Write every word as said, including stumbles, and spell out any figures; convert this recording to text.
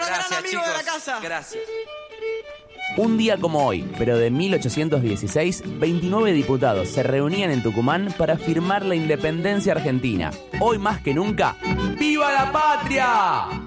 Gracias, gran amigo chicos. de la casa. Gracias. Un día como hoy, pero de mil ochocientos dieciséis, veintinueve diputados se reunían en Tucumán para firmar la independencia argentina. Hoy más que nunca, ¡viva la patria!